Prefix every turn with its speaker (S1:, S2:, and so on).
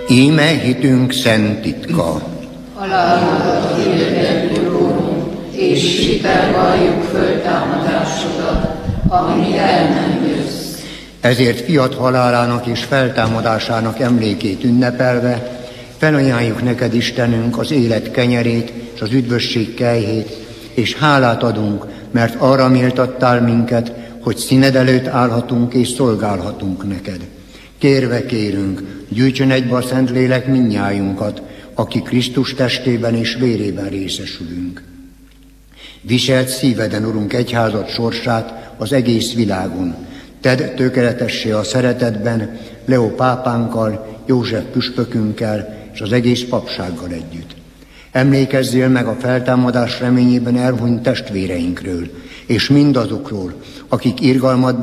S1: Íme hitünk szent titka.
S2: Halálodat hirdetjük, Urunk, és hittel valljuk föltámadásodat, amíg el nem jössz.
S1: Ezért fiat halálának és feltámadásának emlékét ünnepelve, felajánljuk neked, Istenünk, az élet kenyerét és az üdvösség kejhét, és hálát adunk, mert arra méltattál minket, hogy színed előtt állhatunk és szolgálhatunk neked. Kérve kérünk, gyűjtsön egybe a Szentlélek mindnyájunkat, aki Krisztus testében és vérében részesülünk. Viselt szíveden, Urunk, egyházad sorsát az egész világon. Tedd tökéletessé a szeretetben Leó pápánkkal, József püspökünkkel és az egész papsággal együtt. Emlékezzél meg a feltámadás reményében elhunyt testvéreinkről, és mindazokról, akik irgalmadban